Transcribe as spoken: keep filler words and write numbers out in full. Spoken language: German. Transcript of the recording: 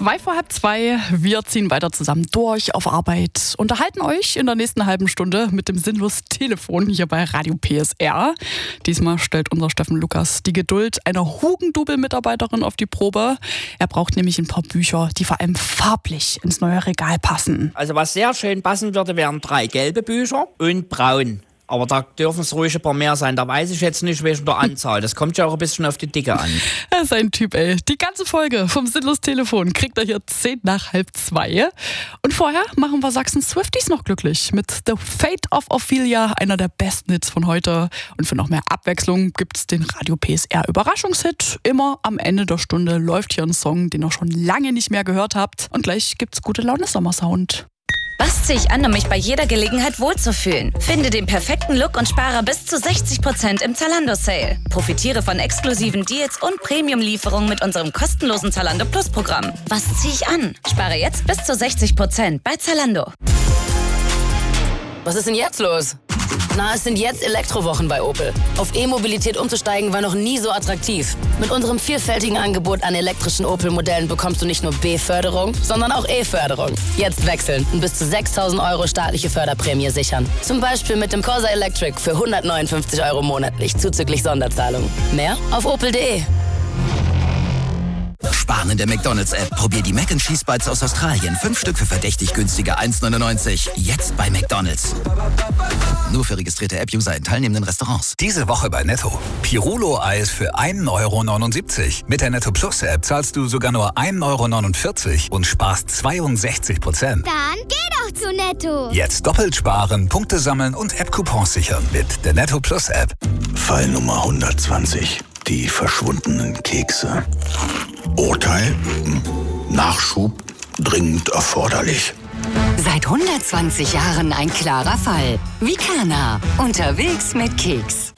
Zwei vor halb zwei. Wir ziehen weiter zusammen durch auf Arbeit. Unterhalten euch in der nächsten halben Stunde mit dem sinnlos Telefon hier bei Radio P S R. Diesmal stellt unser Steffen Lukas die Geduld einer Hugendubel-Mitarbeiterin auf die Probe. Er braucht nämlich ein paar Bücher, die vor allem farblich ins neue Regal passen. Also was sehr schön passen würde, wären drei gelbe Bücher und braun. Aber da dürfen es ruhig ein paar mehr sein. Da weiß ich jetzt nicht wegen der Anzahl. Das kommt ja auch ein bisschen auf die Dicke an. Er ist ein Typ, ey. Die ganze Folge vom Sinnlos Telefon kriegt er hier zehn nach halb zwei. Und vorher machen wir Sachsen Swifties noch glücklich mit The Fate of Ophelia, einer der besten Hits von heute. Und für noch mehr Abwechslung gibt's den Radio P S R Überraschungshit. Immer am Ende der Stunde läuft hier ein Song, den ihr schon lange nicht mehr gehört habt. Und gleich gibt's gute Laune Sommersound. Was ziehe ich an, um mich bei jeder Gelegenheit wohlzufühlen? Finde den perfekten Look und spare bis zu sechzig Prozent im Zalando-Sale. Profitiere von exklusiven Deals und Premium-Lieferungen mit unserem kostenlosen Zalando Plus-Programm. Was ziehe ich an? Spare jetzt bis zu sechzig Prozent bei Zalando. Was ist denn jetzt los? Na, es sind jetzt Elektrowochen bei Opel. Auf E-Mobilität umzusteigen war noch nie so attraktiv. Mit unserem vielfältigen Angebot an elektrischen Opel-Modellen bekommst du nicht nur B-Förderung, sondern auch E-Förderung. Jetzt wechseln und bis zu sechstausend Euro staatliche Förderprämie sichern. Zum Beispiel mit dem Corsa Electric für hundertneunundfünfzig Euro monatlich zuzüglich Sonderzahlung. Mehr auf opel punkt de. Sparen in der McDonalds-App. Probier die Mac and Cheese Bites aus Australien. Fünf Stück für verdächtig günstige eins neunundneunzig. Jetzt bei McDonalds. Nur für registrierte App-User in teilnehmenden Restaurants. Diese Woche bei Netto. Pirulo-Eis für ein Euro neunundsiebzig. Mit der Netto Plus-App zahlst du sogar nur ein Euro neunundvierzig und sparst zweiundsechzig Prozent. Dann geh doch zu Netto. Jetzt doppelt sparen, Punkte sammeln und App-Coupons sichern mit der Netto Plus-App. Fall Nummer hundertzwanzig. Die verschwundenen Kekse. Urteil? Nachschub dringend erforderlich. Seit hundertzwanzig Jahren ein klarer Fall. Vicana. Unterwegs mit Keks.